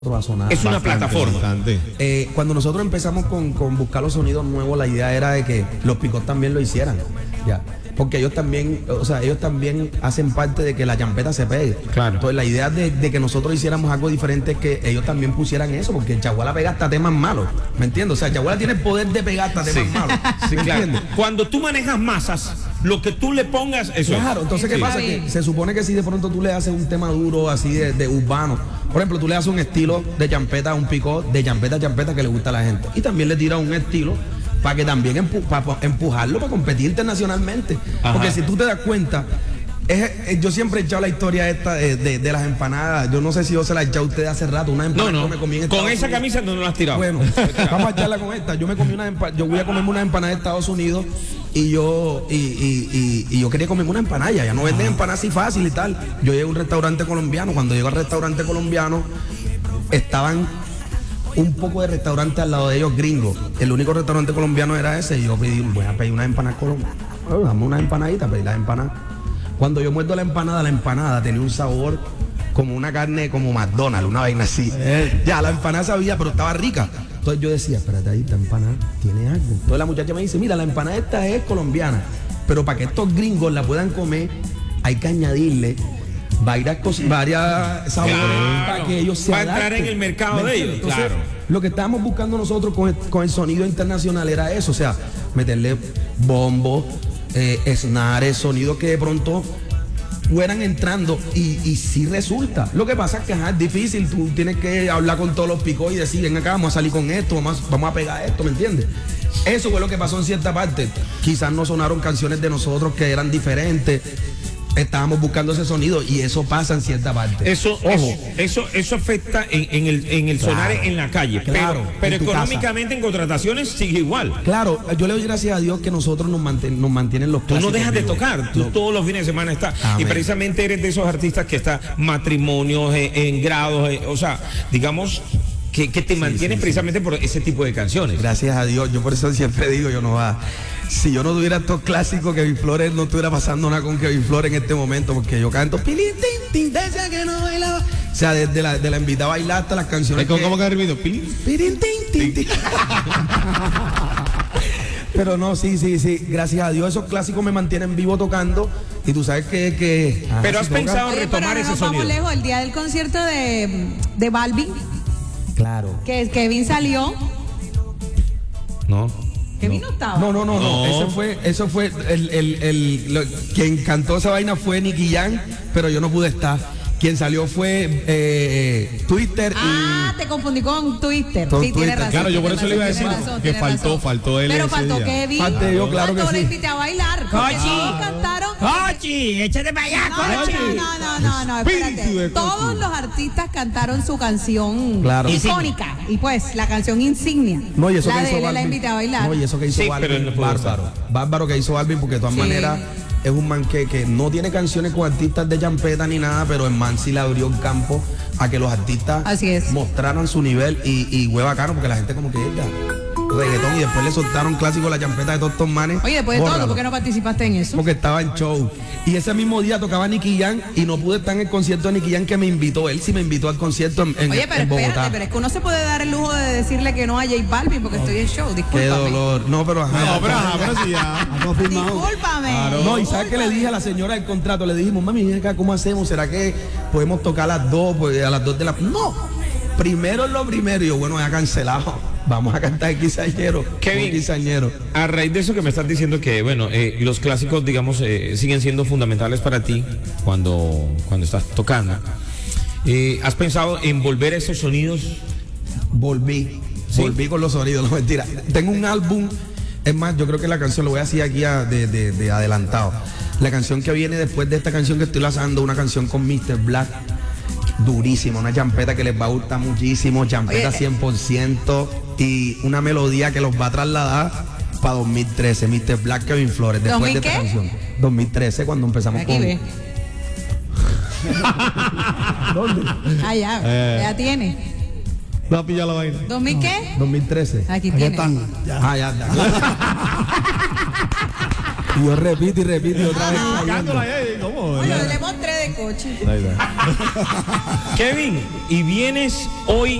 a sonar. Es una plataforma. Cuando nosotros empezamos con buscar los sonidos nuevos, la idea era de que los picos también lo hicieran, ya. Porque ellos también, o sea, ellos también hacen parte de que la champeta se pegue. Claro. Entonces la idea de que nosotros hiciéramos algo diferente es que ellos también pusieran eso, porque el Chaguala pega hasta temas malos, ¿me entiendes? O sea, el Chaguala tiene el poder de pegar hasta temas malos. Sí, ¿Me claro. entiendes? Cuando tú manejas masas, lo que tú le pongas, eso Claro, entonces ¿qué pasa? Que se supone que si de pronto tú le haces un tema duro así de urbano, por ejemplo, tú le haces un estilo de champeta, un picó de champeta que le gusta a la gente, y también le tiras un estilo para que también empujarlo para competir internacionalmente. Ajá. Porque si tú te das cuenta, yo siempre he echado la historia esta de las empanadas. Yo no sé si yo se la he echado a ustedes hace rato. Una empanada no. que me comí en con esa camisa no la has tirado. Bueno, vamos a echarla con esta. Yo me comí yo voy a comerme una empanada de Estados Unidos y yo quería comerme una empanada. Ya no venden empanadas así fácil y tal. Yo llegué a un restaurante colombiano. Cuando llego al restaurante colombiano, estaban un poco de restaurantes al lado de ellos gringos. El único restaurante colombiano era ese. Y yo voy a pedir una empanada colombiana. Dame una empanadita, pedí la empanada. Cuando yo muerdo la empanada tenía un sabor como una carne como McDonald's, una vaina así. Ya, la empanada sabía, pero estaba rica. Entonces yo decía, espérate ahí, esta empanada tiene algo. Entonces la muchacha me dice, mira, la empanada esta es colombiana, pero para que estos gringos la puedan comer, hay que añadirle varias sabores, claro, para que ellos se adapten. Para entrar en el mercado de ellos. Entonces, claro. Lo que estábamos buscando nosotros con el sonido internacional era eso, o sea, meterle bombo, snares, sonidos que de pronto fueran entrando y sí resulta. Lo que pasa es que es difícil, tú tienes que hablar con todos los picos y decir, ven acá, vamos a salir con esto, vamos a pegar esto, ¿me entiendes? Eso fue lo que pasó en cierta parte. Quizás no sonaron canciones de nosotros que eran diferentes. Estábamos buscando ese sonido y eso pasa en cierta parte. Eso afecta en el sonar en la calle. Claro, pero económicamente en contrataciones sigue igual. Claro, yo le doy gracias a Dios que nosotros nos mantienen los clásicos. Tú no dejas de tocar, tú todos los fines de semana estás. Amén. Y precisamente eres de esos artistas que está matrimonios, en grados, o sea, digamos que te mantienes precisamente por ese tipo de canciones. Gracias a Dios, yo por eso siempre digo, si yo no tuviera estos clásicos, Kevin Flores no estuviera pasando nada con Kevin Flores en este momento, porque yo canto pilín, tin, desde que no bailaba. O sea, desde la invitada a bailar hasta las canciones. ¿Cómo que repito? Pilín, tin. Pero no, sí. Gracias a Dios, esos clásicos me mantienen vivo tocando. Y tú sabes que pero has pensado en retomar ese sonido. Vamos lejos, el día del concierto de Balvin. Claro. Que Kevin salió. No. Kevin no estaba. No. Eso fue quien cantó esa vaina fue Nicky Jam, pero yo no pude estar. Quien salió fue Twister. Te confundí con Twister. Sí, tiene razón. Claro, yo por eso le iba a decir que faltó él. Pero faltó Kevin. Falté yo, claro que sí. Le invité a bailar. Cantaron. ¡Cochi! ¡Échate para allá, Cochi! No, espérate. Todos los artistas cantaron su canción icónica. Y pues, la canción insignia. No, y eso la que de hizo él, Balvin. la invité a bailar. No, y eso que hizo Balvin, bárbaro que hizo Balvin, porque de todas maneras es un man que no tiene canciones con artistas de champeta ni nada, pero el man sí le abrió un campo a que los artistas mostraran su nivel y hueva bacano, porque la gente como que reggaetón, y después le soltaron clásico la champeta de todos estos manes. Oye, después de todo, ¿por qué no participaste en eso? Porque estaba en show. Y ese mismo día tocaba Nicky Jam y no pude estar en el concierto de Nicky Jam que me invitó. Él sí me invitó al concierto en Oye, pero Bogotá. espérate, pero es que uno se puede dar el lujo de decirle que no a J Balvin porque estoy en show, discúlpame. Qué dolor. No, pero pero sí ya. Discúlpame. Claro. No, y ¿sabes qué le dije a la señora del contrato? Le dijimos, mami, acá, ¿cómo hacemos? ¿Será que podemos tocar a las 2? Pues, a las 2 de la... No, primero es lo primero. Y yo, bueno, ya cancelado. Vamos a cantar Quinceañero. Kevin, a raíz de eso que me estás diciendo que, bueno, los clásicos, digamos, siguen siendo fundamentales para ti cuando estás tocando. ¿Has pensado en volver a esos sonidos? Volví con los sonidos, no mentira. Tengo un álbum, es más, yo creo que la canción, lo voy a decir aquí de adelantado. La canción que viene después de esta canción que estoy lanzando, una canción con Mr. Black, durísima, una champeta que les va a gustar muchísimo, champeta 100%, y una melodía que los va a trasladar para 2013, Mr. Black, Kevin Flores, después de esta canción. 2013, cuando empezamos aquí con... ¿Dónde? Ya tiene. No, pilla la vaina. ¿2000 qué? 2013. Aquí tiene. Están. Ya. Y yo repito otra vez. Oye, le mostré de coche. Ahí está. Kevin, y vienes hoy